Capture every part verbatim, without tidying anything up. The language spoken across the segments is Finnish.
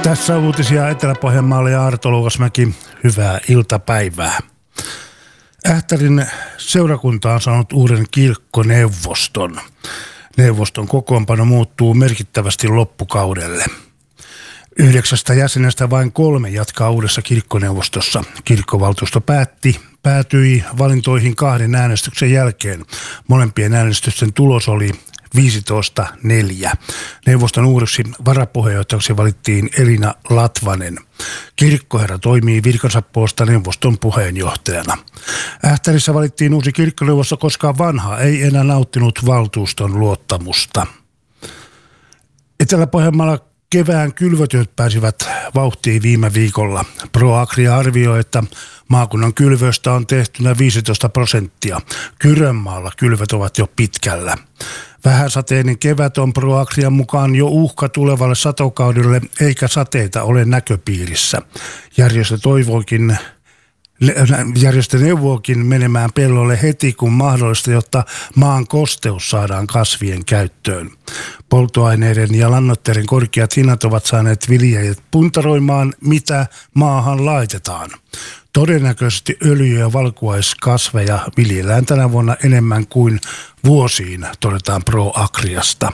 Tässä uutisia Etelä-Pohjanmaalle ja Arto Luukasmäki. Hyvää iltapäivää. Ähtärin seurakunta on saanut uuden kirkkoneuvoston. Neuvoston kokoonpano muuttuu merkittävästi loppukaudelle. Yhdeksästä jäsenestä vain kolme jatkaa uudessa kirkkoneuvostossa. Kirkkovaltuusto päätti, päätyi valintoihin kahden äänestyksen jälkeen. Molempien äänestysten tulos oli viisitoista neljä. Neuvoston uudeksi varapuheenjohtajaksi valittiin Elina Latvanen. Kirkkoherra toimii virkansa puolesta neuvoston puheenjohtajana. Ähtärissä valittiin uusi kirkkoneuvosto, koska vanha ei enää nauttinut valtuuston luottamusta. Etelä-Pohjanmaalla kevään kylvötyöt pääsivät vauhtiin viime viikolla. ProAgria arvioi, että maakunnan kylvöistä on tehtynä viisitoista prosenttia. Kyrönmaalla kylvöt ovat jo pitkällä. Vähäsateinen kevät on ProAgrian mukaan jo uhka tulevalle satokaudelle, eikä sateita ole näköpiirissä. Järjestö toivoikin, järjestö neuvookin menemään pellolle heti kun mahdollista, jotta maan kosteus saadaan kasvien käyttöön. Polttoaineiden ja lannoitteiden korkeat hinnat ovat saaneet viljelijät puntaroimaan, mitä maahan laitetaan. Todennäköisesti öljy- ja valkuaiskasveja viljellään tänä vuonna enemmän kuin vuosiin, todetaan ProAgriasta.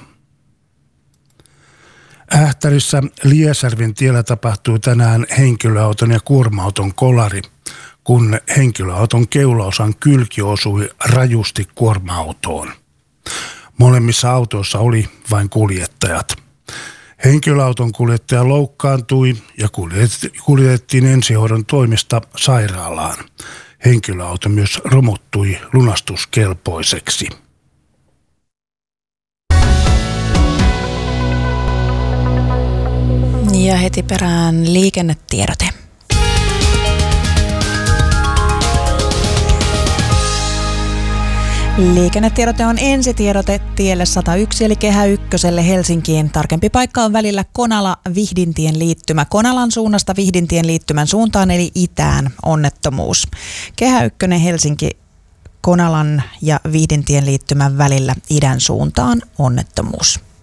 Ähtärissä Liesjärven tiellä tapahtui tänään henkilöauton ja kuorma-auton kolari, kun henkilöauton keulaosan kylki osui rajusti kuorma-autoon. Molemmissa autoissa oli vain kuljettajat. Henkilöauton kuljettaja loukkaantui ja kuljetettiin ensihoidon toimista sairaalaan. Henkilöauto myös romuttui lunastuskelpoiseksi. Ja heti perään liikennetiedote. Liikennetiedote on ensitiedote tielle sata yksi eli Kehä ykköselle Helsinkiin. Tarkempi paikka on välillä Konala-Vihdintien liittymä. Konalan suunnasta Vihdintien liittymän suuntaan eli itään onnettomuus. Kehä ykkönen Helsinki Konalan ja Vihdintien liittymän välillä idän suuntaan onnettomuus.